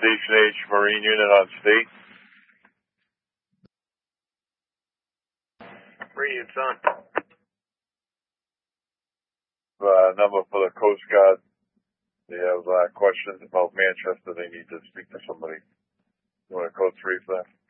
Station H Marine Unit on State. Marine Unit's on. Number for the Coast Guard. They have questions about Manchester. They need to speak to somebody. You want to code 3 for that?